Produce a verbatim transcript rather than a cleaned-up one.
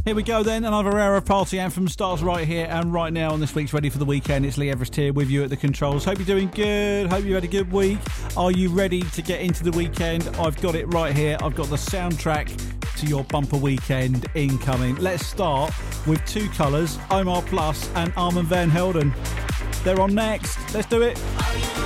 Here we go then, another hour of party anthem starts right here and right now on this week's Ready for the Weekend. It's Lee Everest here with you at the controls. Hope you're doing good, hope you had a good week. Are you ready to get into the weekend? I've got it right here. I've got the soundtrack to your bumper weekend incoming. Let's start with Two Colours, Omar Plus and Armand Van Helden. They're on next. Let's do it.